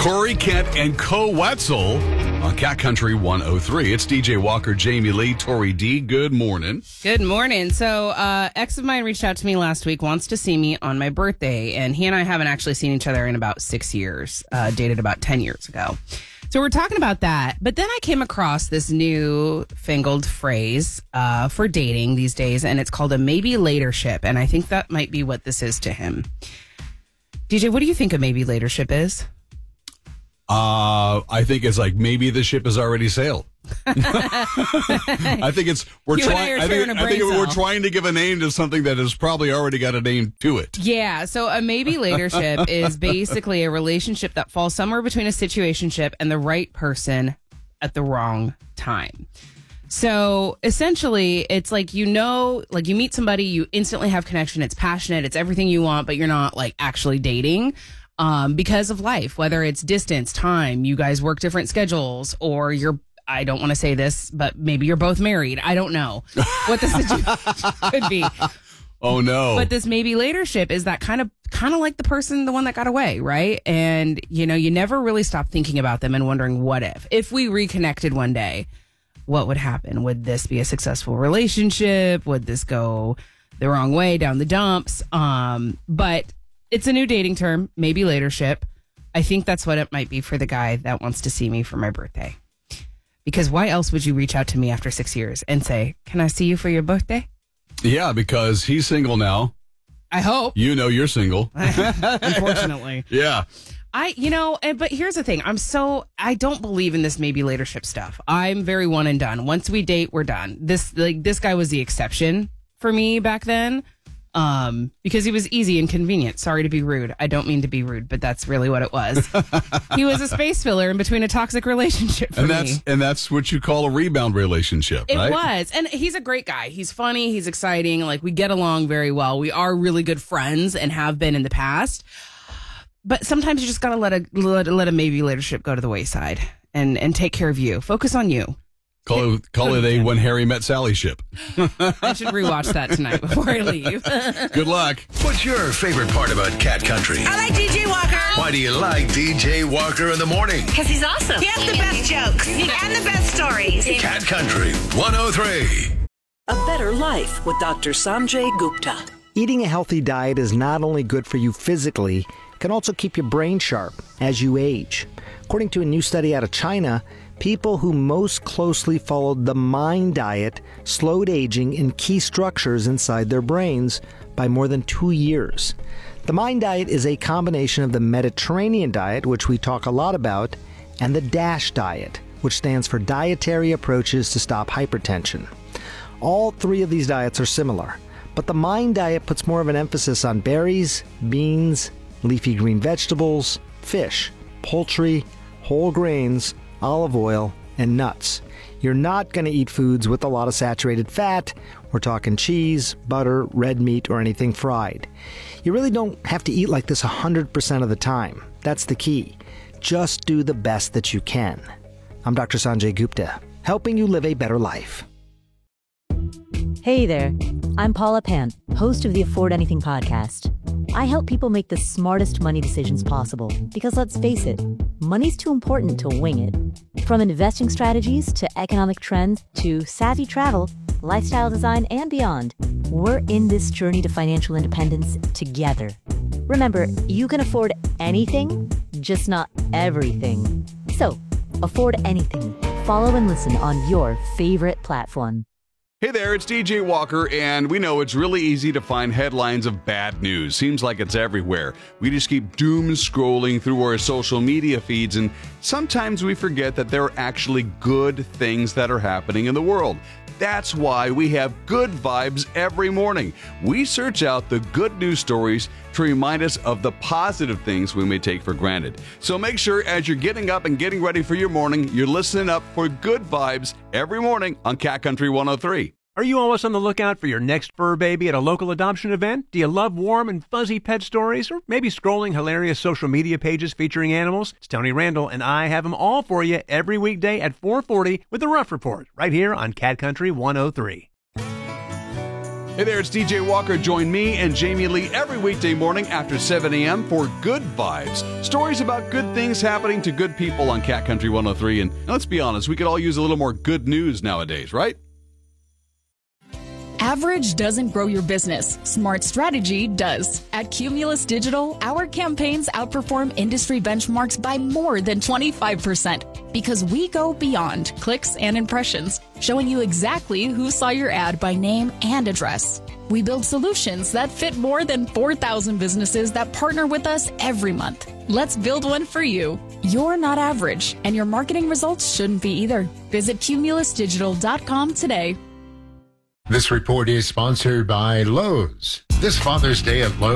Corey Kent and Co Wetzel on Cat Country 103. It's DJ Walker, Jamie Lee, Tori D. Good morning. Good morning. So, ex of mine reached out to me last week, wants to see me on my birthday, and he and I haven't actually seen each other in about 6 years, dated about 10 years ago. So we're talking about that, but then I came across this new fangled phrase for dating these days, and it's called a maybe latership, and I think that might be what this is to him. DJ, what do you think a maybe latership is? I think it's like maybe the ship has already sailed. I think it's we're trying to give a name to something that has probably already got a name to it. Yeah, so a maybe latership is basically a relationship that falls somewhere between a situationship and the right person at the wrong time. So essentially, it's like, you meet somebody, you instantly have connection, it's passionate, it's everything you want, but you're not like actually dating. Because of life, whether it's distance, time, you guys work different schedules, or I don't want to say this, but maybe you're both married. I don't know what the situation could be. Oh, no. But this maybe latership is that kind of like the one that got away, right? And, you never really stop thinking about them and wondering what if we reconnected one day, what would happen? Would this be a successful relationship? Would this go the wrong way, down the dumps? But it's a new dating term, maybe latership. I think that's what it might be for the guy that wants to see me for my birthday. Because why else would you reach out to me after 6 years and say, can I see you for your birthday? Yeah, because he's single now. I hope. You're single. Unfortunately. Yeah. But here's the thing. I don't believe in this maybe latership stuff. I'm very one and done. Once we date, we're done. This guy was the exception for me back then. Because he was easy and convenient. Sorry to be rude. I don't mean to be rude, but that's really what it was. He was a space filler in between a toxic relationship for me. And that's what you call a rebound relationship, right? It was. And he's a great guy. He's funny. He's exciting. Like, we get along very well. We are really good friends and have been in the past. But sometimes you just got to let a maybe latership go to the wayside and take care of you. Focus on you. Call it a When Harry Met Sally ship. I should rewatch that tonight before I leave. Good luck. What's your favorite part about Cat Country? I like DJ Walker. Why do you like DJ Walker in the morning? Because he's awesome. He has the best jokes and the best stories. Cat Country 103. A better life with Dr. Sanjay Gupta. Eating a healthy diet is not only good for you physically, it can also keep your brain sharp as you age. According to a new study out of China, people who most closely followed the MIND diet slowed aging in key structures inside their brains by more than 2 years. The MIND diet is a combination of the Mediterranean diet, which we talk a lot about, and the DASH diet, which stands for Dietary Approaches to Stop Hypertension. All three of these diets are similar, but the MIND diet puts more of an emphasis on berries, beans, leafy green vegetables, fish, poultry, whole grains, olive oil, and nuts. You're not going to eat foods with a lot of saturated fat. We're talking cheese, butter, red meat, or anything fried. You really don't have to eat like this 100% of the time. That's the key. Just do the best that you can. I'm Dr. Sanjay Gupta, helping you live a better life. Hey there, I'm Paula Pant, host of the Afford Anything podcast. I help people make the smartest money decisions possible because, let's face it, money's too important to wing it. From investing strategies to economic trends to savvy travel, lifestyle design, and beyond, we're in this journey to financial independence together. Remember, you can afford anything, just not everything. So, afford anything. Follow and listen on your favorite platform. Hey there, it's DJ Walker, and we know it's really easy to find headlines of bad news. Seems like it's everywhere. We just keep doom scrolling through our social media feeds, and sometimes we forget that there are actually good things that are happening in the world. That's why we have Good Vibes every morning. We search out the good news stories to remind us of the positive things we may take for granted. So make sure as you're getting up and getting ready for your morning, you're listening up for Good Vibes every morning on Cat Country 103. Are you always on the lookout for your next fur baby at a local adoption event? Do you love warm and fuzzy pet stories? Or maybe scrolling hilarious social media pages featuring animals? It's Tony Randall, and I have them all for you every weekday at 4:40 with the Rough Report, right here on Cat Country 103. Hey there, it's DJ Walker. Join me and Jamie Lee every weekday morning after 7 a.m. for Good Vibes. Stories about good things happening to good people on Cat Country 103. And let's be honest, we could all use a little more good news nowadays, right? Average doesn't grow your business. Smart strategy does. At Cumulus Digital, our campaigns outperform industry benchmarks by more than 25% because we go beyond clicks and impressions, showing you exactly who saw your ad by name and address. We build solutions that fit more than 4,000 businesses that partner with us every month. Let's build one for you. You're not average, and your marketing results shouldn't be either. Visit cumulusdigital.com today. This report is sponsored by Lowe's. This Father's Day at Lowe's,